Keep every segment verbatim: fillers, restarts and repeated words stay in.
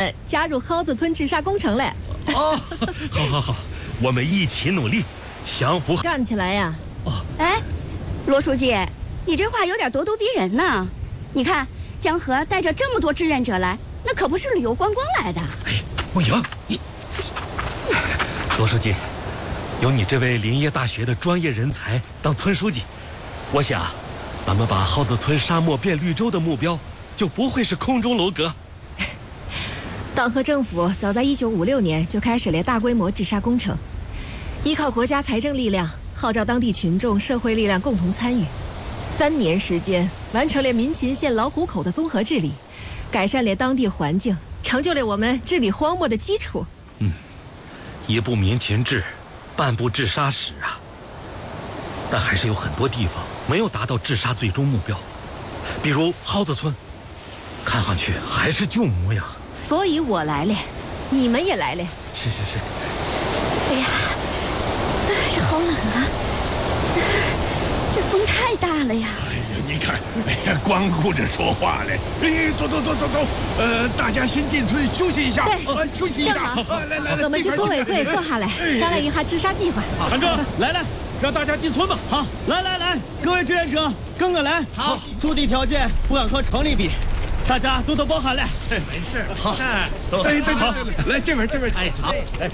们加入蒿子村治沙工程嘞。 哦，好好好，我们一起努力，相扶。 站起来呀！ 哦，哎，罗书记，你这话有点咄咄逼人呢。你看，江河带着这么多志愿者来，那可不是旅游观光来的。 哎，梦莹，你，罗书记，有你这位林业大学的专业人才当村书记，我想，咱们把蒿子村沙漠变绿洲的目标就不会是空中楼阁。 党和政府早在一九五六年就开始了大规模治沙工程，依靠国家财政力量，号召当地群众、社会力量共同参与，三年时间完成了民勤县老虎口的综合治理，改善了当地环境，成就了我们治理荒漠的基础。 嗯，一部民勤治，半部治沙史啊。但还是有很多地方没有达到治沙最终目标，比如蒿子村，看上去还是旧模样。 所以我来了，你们也来了。 是是是。 哎呀，这好冷啊！这风太大了呀！ 哎呀，你看，哎呀，光顾着说话嘞！哎，走走走走走，呃，大家先进村休息一下。 对， 呃、休息一下。 正好， 来来来， 我们去村委会坐下来，商量一下治沙计划。 韩正，来来，让大家进村吧。 好，来来来，各位志愿者，跟我来。好，驻地条件不敢和城里比，大家多多包涵嘞。 没事， 好， 走。哎，对对对，来这边这边。哎，好。哎。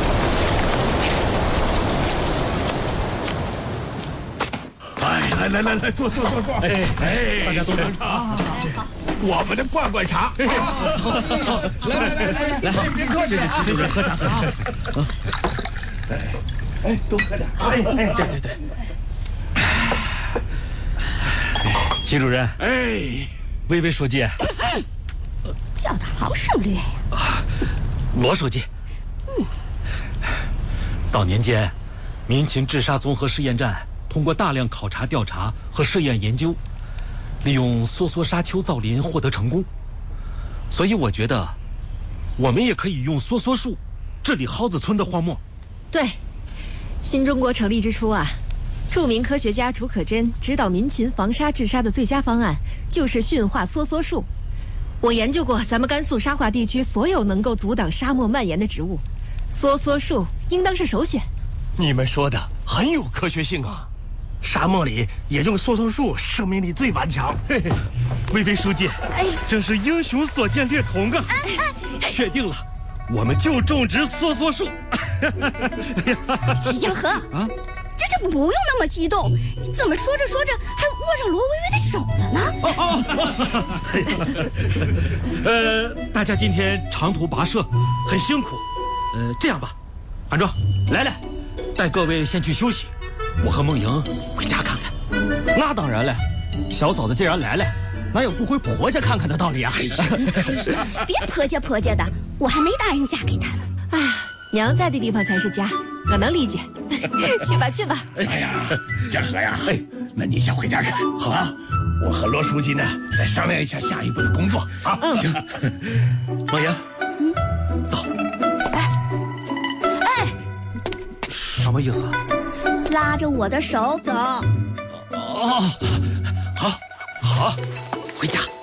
哎，来来来来，坐坐坐坐。哎哎，大家都喝茶。我们的罐罐茶。来来来来来，别客气， 谢谢，喝茶喝茶。 哎哎，多喝点。哎哎， 对对对。 秦主任， 哎， 魏巍书记， 叫得好省略呀。 罗书记，嗯，早年间，民勤治沙综合试验站通过大量考察调查和试验研究，利用梭梭沙丘造林获得成功。所以我觉得，我们也可以用梭梭树治理蒿子村的荒漠。 对，新中国成立之初啊，著名科学家竺可桢指导民勤防沙治沙的最佳方案就是驯化梭梭树。我研究过咱们甘肃沙化地区所有能够阻挡沙漠蔓延的植物，梭梭树应当是首选。 你们说的很有科学性啊！沙漠里也用梭梭树，生命力最顽强。 嘿嘿，魏巍书记，哎，真是英雄所见略同啊！哎哎，确定了，我们就种植梭梭树。 齐江河啊，这这不用那么激动，怎么说着说着还握上罗薇薇的手了呢？ 哦哦，呃，大家今天长途跋涉，很辛苦。呃，这样吧，韩壮，来来，带各位先去休息，我和梦莹回家看看。 那当然了，小嫂子既然来了，哪有不回婆家看看的道理啊？ 别婆家婆家的，我还没答应嫁给他呢。 哎呀，娘在的地方才是家，我能理解。去吧去吧。 哎呀，江河呀，哎，那你先回家看好啊。我和罗书记呢，再商量一下下一步的工作啊。 嗯，行。梦莹，嗯，走。 哎， 什么意思啊？ 拉着我的手走。 哦，好，好，回家。